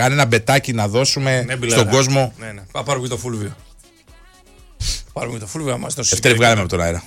Κάνε ένα μπετάκι να δώσουμε στον κόσμο. Ναι. Πάρουμε και το Φούλβιο. Πάρουμε και το Φούλβιο, μας το Δευτέρη βγάλε από τον αέρα.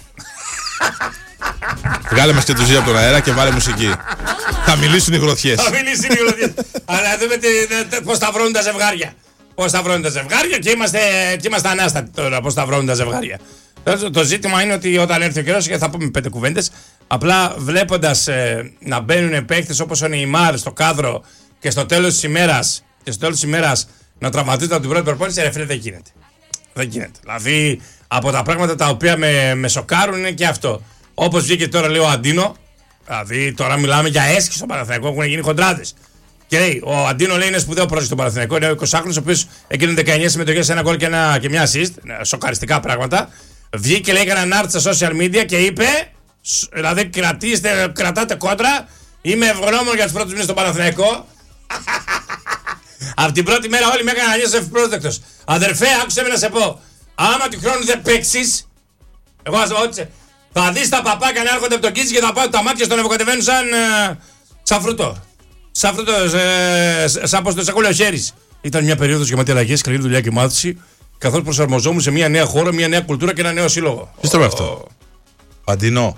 Βγάλε μας και το Ζή από τον αέρα και βάλε μουσική. Θα μιλήσουν οι γροθιές. Αλλά δούμε πώς τα βρώνουν τα ζευγάρια. Πώς τα βρώνουν τα ζευγάρια και είμαστε ανάστατοι τώρα πώς τα βρώνουν τα ζευγάρια. Το ζήτημα είναι ότι όταν έρθει ο καιρός, και θα πούμε 5 κουβέντες, απλά βλέποντας να μπαίνουν παίκτες όπως ο Νεϊμάρ στο κάδρο και στο τέλος της ημέρας να τραυματίζεται από την πρώτη προπόνηση, ρε φίλε, δεν γίνεται. Δεν γίνεται. Δηλαδή από τα πράγματα τα οποία με σοκάρουν είναι και αυτό. Όπως βγήκε τώρα, λέει ο Αντίνο, δηλαδή τώρα μιλάμε για έσχη στο Παναθηναϊκό, έχουν γίνει χοντράδες. Και λέει, ο Αντίνο λέει είναι σπουδαίο project στο Παναθηναϊκό, είναι ο 20χρονος ο οποίος έκανε 19 συμμετοχές σε ένα γκολ και μια assist, σοκαριστικά πράγματα. Βγήκε, λέει, έκανε ένα στα social media και είπε, δηλαδή κρατάτε κόντρα, είμαι ευγνώμων για τους πρώτους μήνες στο Παναθηναϊκό. Από την πρώτη μέρα όλοι με έκαναν να νιώσω ευπρόσδεκτος. Αδερφέ, άκουσε με να σε πω, άμα του χρόνου δεν παίξεις, εγώ θα σε θα δεις τα παπάκια να έρχονται από τον Κίτση και θα πάω τα μάτια στον ευοκατεβαίνουν σαν φρούτο. Σαν φρούτο, σαν πως το σακούλιο χέρις. Ήταν μια περίοδος γεμάτη αλλαγές, καλή δουλειά και μάθηση, καθώς προσαρμοζόμουν σε μια νέα χώρα, μια νέα κουλτούρα και ένα νέο σύλλογο. Ποιος το είπε αυτό? Αντινό.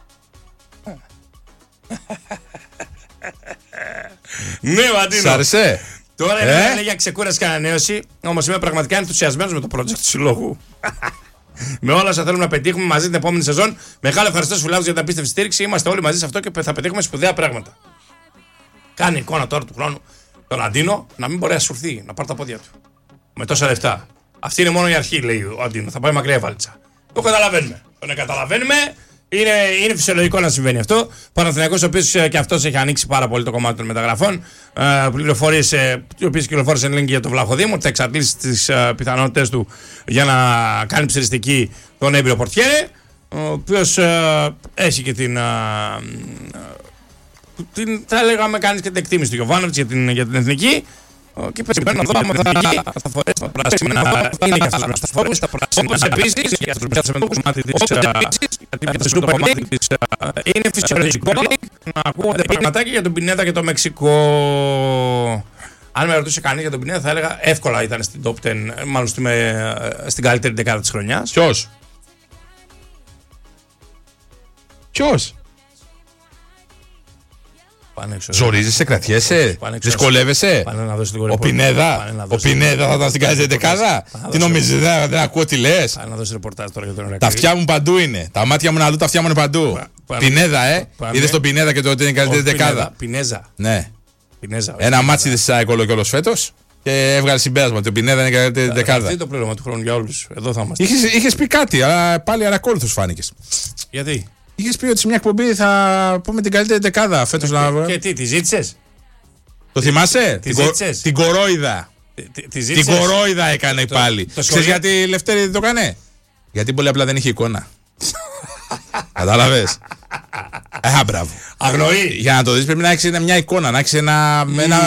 Ναι, ο Αντίνο. Σ' άρεσε? Τώρα είναι για ξεκούραση και ανανέωση, όμως είμαι πραγματικά ενθουσιασμένος με το project του συλλόγου. Με όλα όσα θέλουμε να πετύχουμε μαζί την επόμενη σεζόν. Μεγάλο ευχαριστώ στους φιλάθλους για την απίστευτη στήριξη. Είμαστε όλοι μαζί σε αυτό και θα πετύχουμε σπουδαία πράγματα. Κάνει εικόνα τώρα του χρόνου τον Αντίνο να μην μπορεί να σουρθεί, να πάρει τα πόδια του. Με τόσα λεφτά. Αυτή είναι μόνο η αρχή, λέει ο Αντίνο. Θα πάει μακριά η βαλίτσα. Το καταλαβαίνουμε. Τον καταλαβαίνουμε. Είναι φυσιολογικό να συμβαίνει αυτό. Παναθηναϊκός, ο οποίος και αυτός έχει ανοίξει πάρα πολύ το κομμάτι των μεταγραφών. Πληροφορίες οι οποίες κυκλοφόρησαν link για το Βλαχοδήμο, ότι θα εξαντλήσει τις πιθανότητες του για να κάνει ψηριστική τον έμπειρο πορτιέρε, ο οποίος έχει και θα λέγαμε κάνει και την εκτίμηση του Γιωβάνοβιτς για την εθνική. Και περιμένω να δω θα φορέσει τα πράσινα. Είναι και αυτός με τα φόρμες, τα πράσινα. Όπως επίσης, για το κομμάτι της είναι φυσιολογικό να ακούγονται πραγματάκια για τον Πινέδα και το Μεξικό. Αν με ρωτούσε κανείς για τον Πινέδα, θα έλεγα εύκολα ήταν στην top 10, μάλλον στην καλύτερη δεκάδα της χρονιάς. Ποιος? Ζορίζεσαι, κρατιέσαι, δυσκολεύεσαι. Ο Πινέδα θα ήταν στην καλύτερη δεκάδα. Τι νομίζεις, δεν ακούω τι λες? Τα αυτιά μου παντού είναι. Τα μάτια μου να δουν, τα αυτιά μου είναι παντού. Πινέδα, είδες τον Πινέδα και το ότι είναι καλύτερη δεκάδα? Πινέζα. Ναι. Ένα μάτσι της ΣΑΕΚ όλος φέτος και έβγαλε συμπέρασμα ότι ο Πινέδα είναι καλύτερη δεκάδα. Αυτό είναι το πλήρωμα του χρόνου για όλους. Εδώ θα είμαστε. Είχες πει κάτι, αλλά πάλι ανακόλουθος φάνηκες. Γιατί? Είχες πει ότι σε μια εκπομπή θα πούμε την καλύτερη δεκάδα φέτος. Και τι, τη ζήτησες? Το θυμάσαι? Την κορόιδα. Την κορόιδα έκανε πάλι. Ξέρεις γιατί Λευτέρη δεν το έκανε? Γιατί πολύ απλά δεν είχε εικόνα. Κατάλαβες? Μπράβο. Αγνοεί. Για να το δεις πρέπει να έχεις μια εικόνα, να έχεις ένα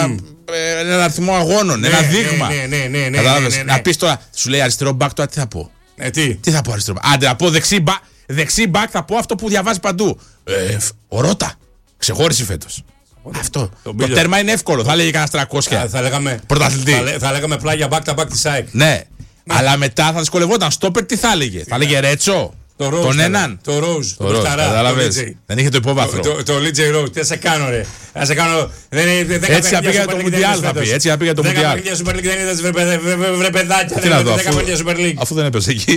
αριθμό αγώνων, ένα δείγμα. Κατάλαβες? Να πεις τώρα, σου λέει αριστερό μπακ, τώρα τι θα πω? Τι θα πω αριστερό μπακ? Άντε να πω δεξί μπακ, θα πω αυτό που διαβάζει παντού. Ο Ρώτα. Ξεχώρισε φέτος. Αυτό. Το τέρμα είναι εύκολο. Θα λέγει κανένα 300. Πρωταθλητή. Θα λέγαμε πλάγια back τα back τη ΑΕΚ. Ναι. Αλλά μετά θα δυσκολευόταν. Στόπερ τι θα έλεγε? Θα έλεγε Ρέτσο. Τον έναν. Το Ρόουζ. Δεν είχε το υπόβαθρο. Το Λίτζεϊ Ρόουζ. Τι θα σε κάνω, ρε? Θα σε κάνω. Έτσι θα πήγα το Μουντιάλ, θα πει. Έτσι θα πήγα το Μουντιάλ. 10 παιχνίδια Super League δεν είδες, βρε παιδάκια. Τι να δω, 10 παιχνίδια Super League. αφού δεν έπεσε εκεί.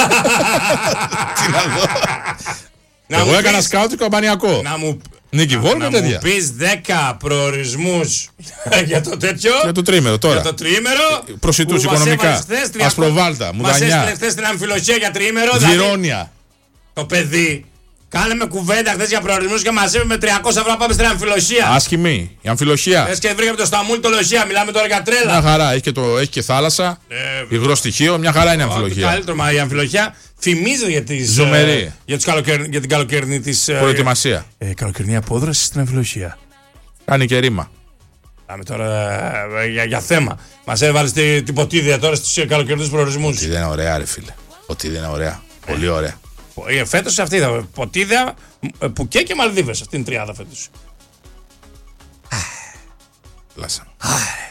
Τι να δω. Εγώ έκανα σκάουτ του Καμπανιακό. Νίκη Βόλ και τέτοια. Να μου πεις 10 προορισμούς για το τέτοιο. Για το τρίμερο τώρα. Για το τρίμερο. Προσιτούς οικονομικά. Ασπροβάλτα. Μουδανιά. Μας έσπρε στην αμφιλοχία για τρίμερο. Βιρόνια. Το παιδί. Κάναμε κουβέντα χθες για προορισμούς και μαζεύουμε με 300 ευρώ πάμε στην αμφιλοχία. Άσχημη. Η αμφιλοχία. Λες και βρήκαμε το Σταμούλ το Λοχία. Μιλάμε τώρα για τρέλα. Μια χαρά. Έχει και θάλασσα. Υγρό στοιχείο. Μια χαρά είναι η αμφιλοχία. Καλύτερο, μα η αμφιλοχία θυμίζει για την καλοκαιρινή της προετοιμασία. Καλοκαιρινή απόδραση στην αμφιλοχία. Κάνει και ρήμα. Πάμε τώρα για θέμα. Μας έβαλες την ποτίδια τώρα στους καλοκαιρινούς προορισμούς. Ποτίδια είναι ωραία, ρε φίλε. Ποτίδια είναι ωραία. Πολύ ωραία. Φέτος αυτή θα ποτίδια, Πουκέ και Μαλδίβες. Αυτή είναι η τριάδα φέτος. Λάσαμε.